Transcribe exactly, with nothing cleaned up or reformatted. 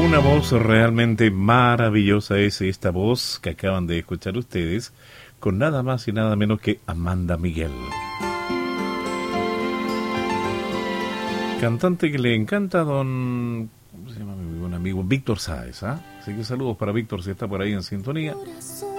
Una voz realmente maravillosa es esta voz que acaban de escuchar ustedes, con nada más y nada menos que Amanda Miguel. Cantante que le encanta a don... ¿cómo se llama mi buen amigo? Víctor Sáez, ¿ah? ¿eh? Así que saludos para Víctor si está por ahí en sintonía.